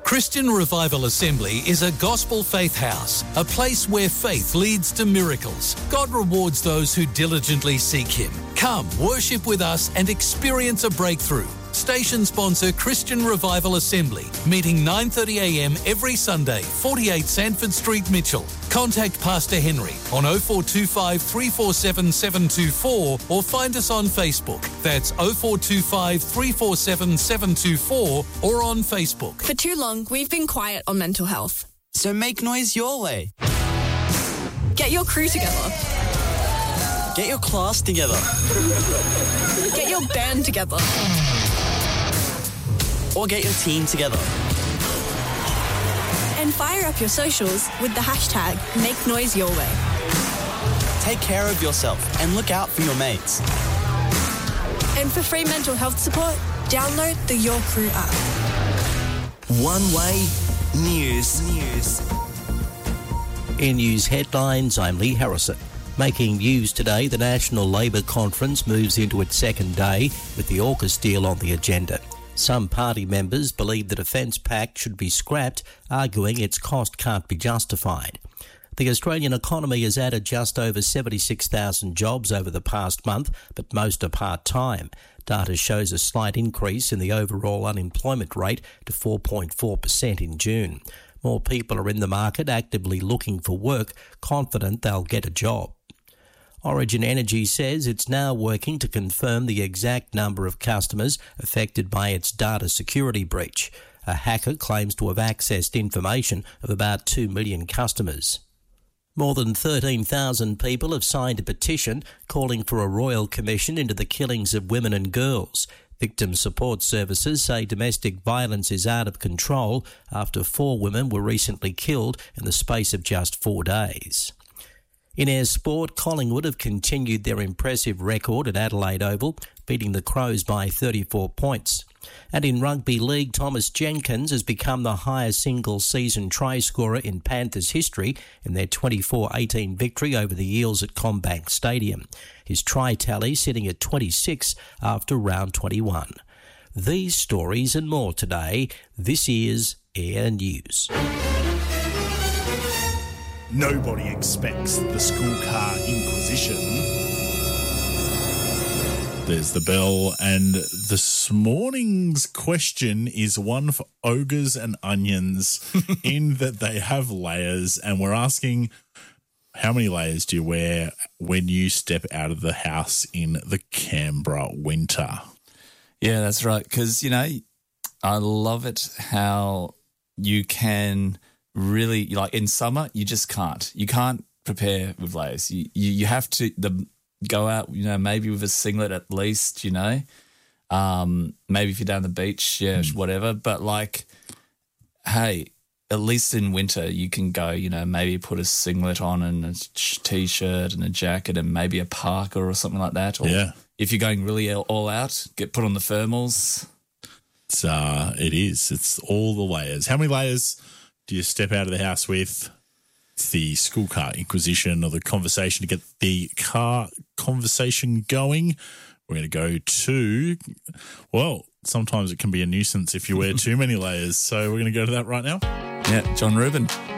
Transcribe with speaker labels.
Speaker 1: Christian Revival Assembly is a gospel faith house, a place where faith leads to miracles. God rewards those who diligently seek Him. Come, worship with us and experience a breakthrough. Station sponsor Christian Revival Assembly, meeting 9:30am every Sunday, 48 Sandford Street, Mitchell. Contact Pastor Henry on 0425 347 724 or find us on Facebook. That's 0425 347 724 or on Facebook.
Speaker 2: For too long, we've been quiet on mental health.
Speaker 3: So make noise your way.
Speaker 2: Get your crew together.
Speaker 3: Get your class together.
Speaker 2: Get your band together.
Speaker 3: Or get your team together.
Speaker 2: And fire up your socials with the hashtag #MakeNoiseYourWay.
Speaker 3: Take care of yourself and look out for your mates.
Speaker 2: And for free mental health support, download the Your Crew app.
Speaker 4: One Way News. In news headlines, I'm Lee Harrison. Making news today, the National Labor Conference moves into its second day with the AUKUS deal on the agenda. Some party members believe the Defence Pact should be scrapped, arguing its cost can't be justified. The Australian economy has added just over 76,000 jobs over the past month, but most are part-time. Data shows a slight increase in the overall unemployment rate to 4.4% in June. More people are in the market actively looking for work, confident they'll get a job. Origin Energy says it's now working to confirm the exact number of customers affected by its data security breach. A hacker claims to have accessed information of about 2 million customers. More than 13,000 people have signed a petition calling for a royal commission into the killings of women and girls. Victim support services say domestic violence is out of control after 4 women were recently killed in the space of just 4 days. In air sport, Collingwood have continued their impressive record at Adelaide Oval, beating the Crows by 34 points. And in rugby league, Thomas Jenkins has become the highest single-season try scorer in Panthers history in their 24-18 victory over the Eels at CommBank Stadium. His try tally sitting at 26 after round 21. These stories and more today. This is Air News.
Speaker 5: Nobody expects the school car inquisition. There's the bell, and this morning's question is one for ogres and onions in that they have layers, and we're asking, how many layers do you wear when you step out of the house in the Canberra winter?
Speaker 6: Yeah, that's right, because, you know, I love it how you can really, like in summer, you just can't. You can't prepare with layers. You have to go out, you know, maybe with a singlet at least, you know. Maybe if you're down the beach, whatever. But like, hey, at least in winter you can go, you know, maybe put a singlet on and a T-shirt and a jacket and maybe a parka or something like that. Or if you're going really all out, put on the thermals.
Speaker 5: It's all the layers. How many layers do you step out of the house with? It's the school car inquisition, or the conversation to get the car conversation going. We're going to go to, well, sometimes it can be a nuisance if you wear too many layers. So we're going to go to that right now.
Speaker 6: Yeah, John Rubin.